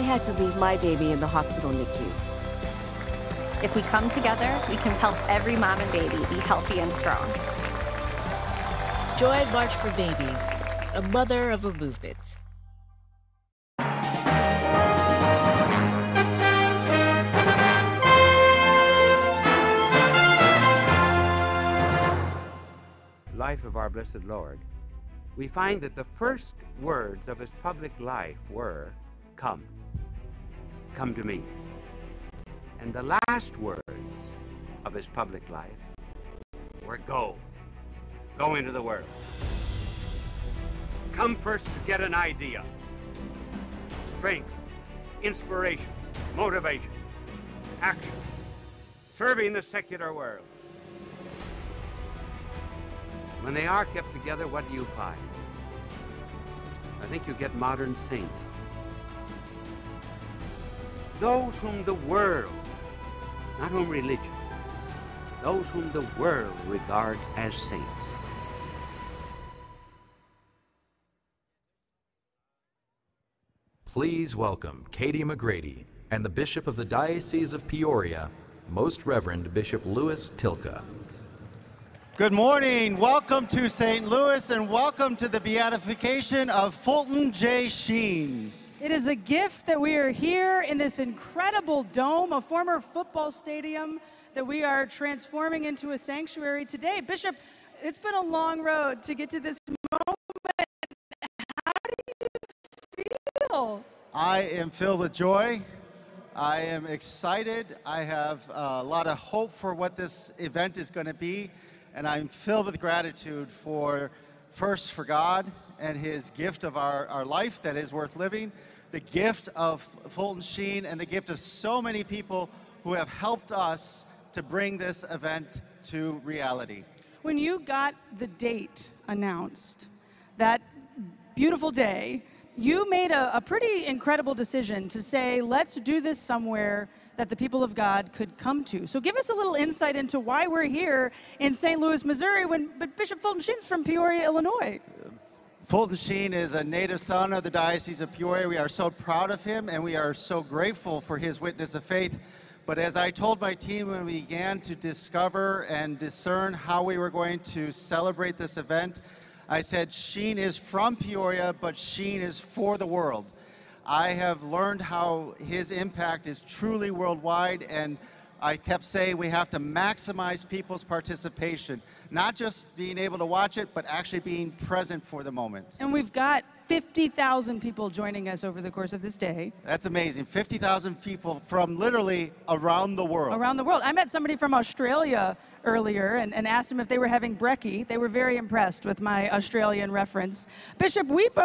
had to leave my baby in the hospital NICU. If we come together, we can help every mom and baby be healthy and strong. Join March for Babies, a mother of a movement. Life of our blessed Lord, we find that the first words of his public life were, "Come, come to me." And the last words of his public life were, "Go, go into the world." Come first to get an idea, strength, inspiration, motivation, action, serving the secular world. When they are kept together, what do you find? I think you get modern saints. Those whom the world, not whom religion, those whom the world regards as saints. Please welcome Katie McGrady and the Bishop of the Diocese of Peoria, Most Reverend Bishop Louis Tilka. Good morning. Welcome to St. Louis and welcome to the beatification of Fulton J. Sheen. It is a gift that we are here in this incredible dome, a former football stadium that we are transforming into a sanctuary today. Bishop, it's been a long road to get to this moment. How do you feel? I am filled with joy. I am excited. I have a lot of hope for what this event is going to be. And I'm filled with gratitude first for God and his gift of our life that is worth living, the gift of Fulton Sheen, and the gift of so many people who have helped us to bring this event to reality. When you got the date announced, that beautiful day, you made a pretty incredible decision to say, let's do this somewhere that the people of God could come to. So give us a little insight into why we're here in St. Louis, Missouri, but Bishop Fulton Sheen's from Peoria, Illinois. Fulton Sheen is a native son of the Diocese of Peoria. We are so proud of him, and we are so grateful for his witness of faith. But as I told my team when we began to discover and discern how we were going to celebrate this event, I said, Sheen is from Peoria, but Sheen is for the world. I have learned how his impact is truly worldwide, and I kept saying we have to maximize people's participation, not just being able to watch it, but actually being present for the moment. And we've got 50,000 people joining us over the course of this day. That's amazing. 50,000 people from literally around the world. Around the world. I met somebody from Australia earlier and asked them if they were having brekkie. They were very impressed with my Australian reference. Bishop, we